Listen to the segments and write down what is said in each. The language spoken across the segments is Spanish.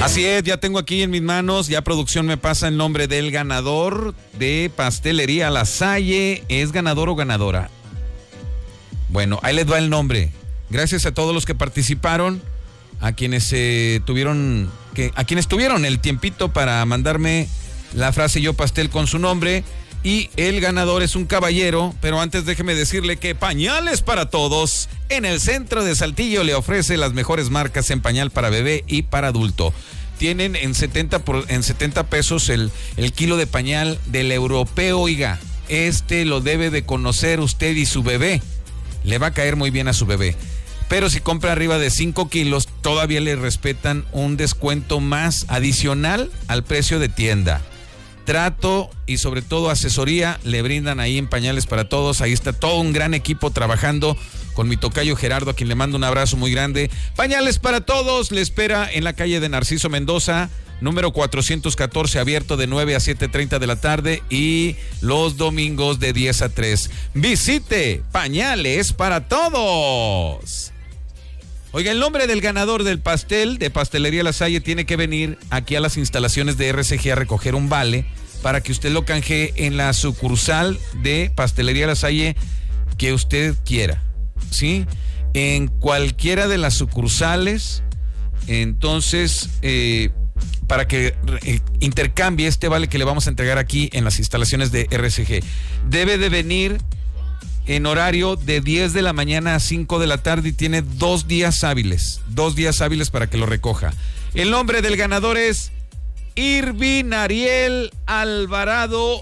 Así es, ya tengo aquí en mis manos, ya producción me pasa el nombre del ganador de Pastelería La Salle. ¿Es ganador o ganadora? Bueno, ahí les va el nombre. Gracias a todos los que participaron, a quienes tuvieron el tiempito para mandarme la frase Yo Pastel con su nombre. Y el ganador es un caballero, pero antes déjeme decirle que Pañales para Todos en el centro de Saltillo le ofrece las mejores marcas en pañal para bebé y para adulto. Tienen en 70 pesos el kilo de pañal del europeo, oiga. Lo debe de conocer usted y su bebé. Le va a caer muy bien a su bebé. Pero si compra arriba de 5 kilos, todavía le respetan un descuento más adicional al precio de tienda. Trato y sobre todo asesoría le brindan ahí en Pañales para Todos. Ahí está todo un gran equipo trabajando con mi tocayo Gerardo, a quien le mando un abrazo muy grande. Pañales para Todos le espera en la calle de Narciso Mendoza, número 414, abierto de 9 a 7:30 de la tarde y los domingos de 10 a 3. Visite Pañales para Todos. Oiga, el nombre del ganador del pastel de Pastelería La Salle tiene que venir aquí a las instalaciones de RCG a recoger un vale para que usted lo canjee en la sucursal de Pastelería La Salle que usted quiera, ¿sí? En cualquiera de las sucursales, entonces, para que intercambie este vale que le vamos a entregar aquí en las instalaciones de RCG. Debe de venir en horario de 10 de la mañana a 5 de la tarde y tiene 2 días hábiles para que lo recoja. El nombre del ganador es Irvin Ariel Alvarado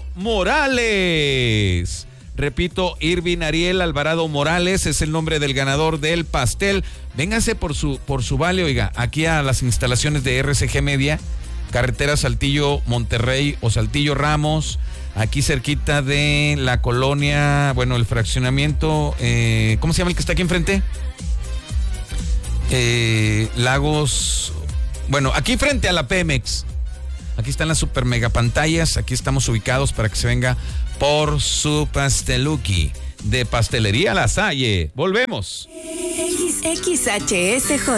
Morales. Repito, Irvin Ariel Alvarado Morales es el nombre del ganador del pastel. Véngase por su vale, oiga, aquí a las instalaciones de RCG Media, carretera Saltillo Monterrey o Saltillo Ramos, aquí cerquita de la colonia, bueno, el fraccionamiento, ¿cómo se llama el que está aquí enfrente? Lagos, bueno, aquí frente a la Pemex. Aquí están las super mega pantallas, aquí estamos ubicados para que se venga por su pasteluki de Pastelería La Salle. Volvemos. XHSJ